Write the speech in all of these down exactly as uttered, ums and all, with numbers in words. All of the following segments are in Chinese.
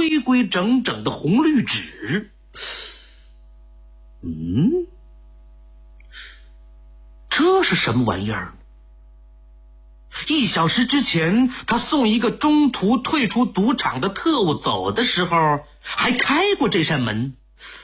规规整整的红绿纸。嗯，这是什么玩意儿？一小时之前，他送一个中途退出赌场的特务走的时候，还开过这扇门。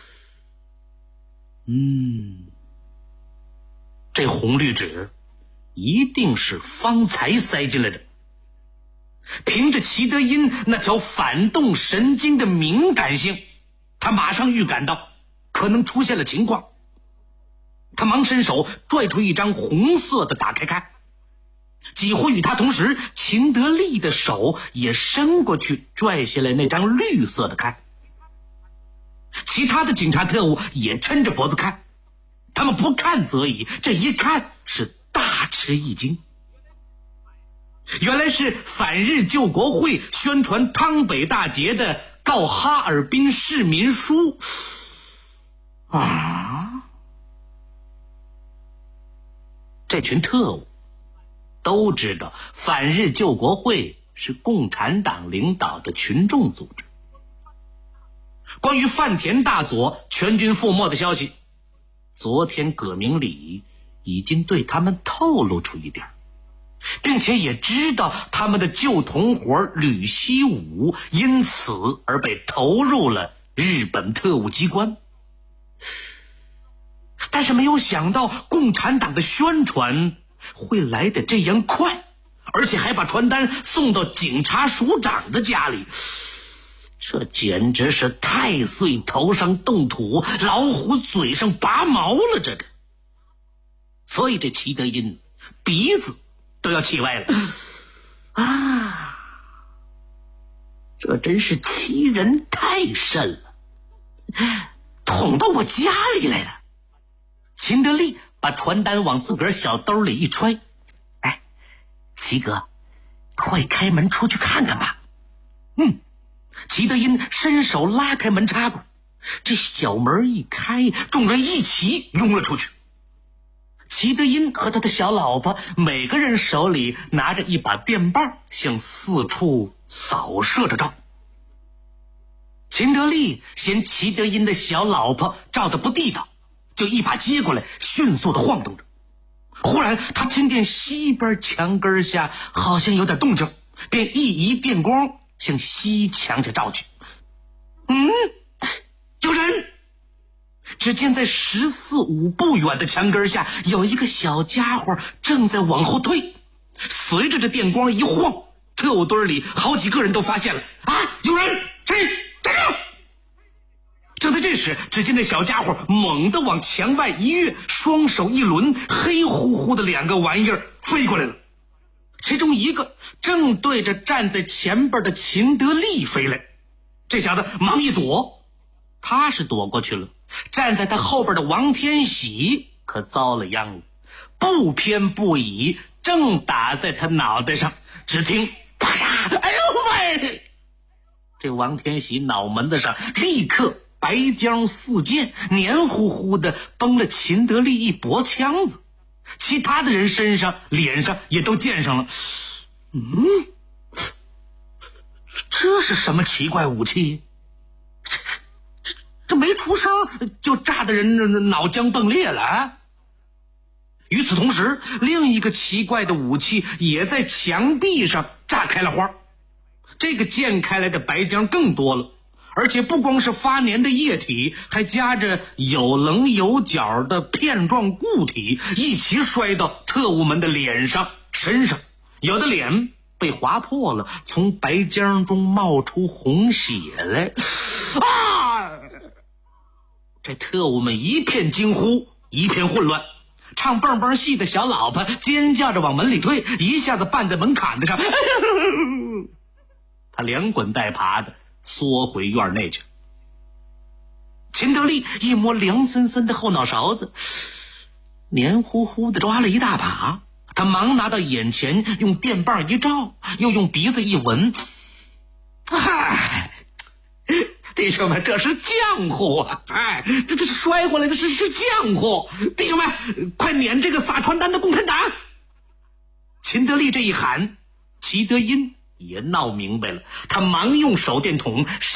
嗯，这红绿纸一定是方才塞进来的。凭着齐德因那条反动神经的敏感性，他马上预感到可能出现了情况。他忙伸手拽出一张红色的打开看。几乎与他同时，秦德利的手也伸过去拽下来那张绿色的看。其他的警察特务也抻着脖子看，他们不看则已，这一看是大吃一惊。原来是反日救国会宣传汤北大捷的告哈尔滨市民书啊！这群特务都知道反日救国会是共产党领导的群众组织。关于范田大佐全军覆没的消息，昨天葛明礼已经对他们透露出一点，并且也知道他们的旧同伙吕西武因此而被投入了日本特务机关。但是没有想到共产党的宣传会来得这样快，而且还把传单送到警察署长的家里，这简直是太岁头上动土，老虎嘴上拔毛了。这个，所以这齐德因鼻子都要气歪了啊！这真是欺人太甚了，捅到我家里来了。秦德利把传单往自个儿小兜里一揣，哎，齐哥，快开门出去看看吧。嗯，齐德因伸手拉开门插管，这小门一开，众人一起拥了出去。齐德因和他的小老婆每个人手里拿着一把电棒，向四处扫射着照。秦德利嫌齐德因的小老婆照得不地道，就一把接过来，迅速地晃动着。忽然他听见西边墙根下好像有点动静，便一移电光向西墙下照去。嗯，有人！只见在十四五步远的墙根下有一个小家伙正在往后退。随着这电光一晃，特务堆里好几个人都发现了啊，有人！谁？站住！正在这时，只见那小家伙猛地往墙外一跃，双手一抡，黑乎乎的两个玩意儿飞过来了。其中一个正对着站在前边的秦德利飞来，这小子忙一躲，他是躲过去了，站在他后边的王天喜可遭了殃了，不偏不倚，正打在他脑袋上。只听啪嚓，哎呦喂！这王天喜脑门子上立刻白浆四溅，黏糊糊的崩了秦德利一脖枪子，其他的人身上脸上也都溅上了。嗯，这是什么奇怪武器？这这这没出声就炸得人脑浆迸裂了啊！与此同时，另一个奇怪的武器也在墙壁上炸开了花。这个溅开来的白浆更多了，而且不光是发黏的液体，还夹着有棱有角的片状固体，一起摔到特务们的脸上身上，有的脸被划破了，从白浆中冒出红血来。啊！这特务们一片惊呼，一片混乱。唱蹦蹦戏的小老婆尖叫着往门里退，一下子绊在门槛子上，他连滚带爬的缩回院内去。秦德利一摸凉森森的后脑勺子，黏糊糊的抓了一大把，他忙拿到眼前，用电棒一照，又用鼻子一闻，哎，弟兄们，这是浆糊啊！哎，这这摔过来的是是浆糊！弟兄们，快撵这个撒传单的共产党！秦德利这一喊，齐德因也闹明白了，他忙用手电筒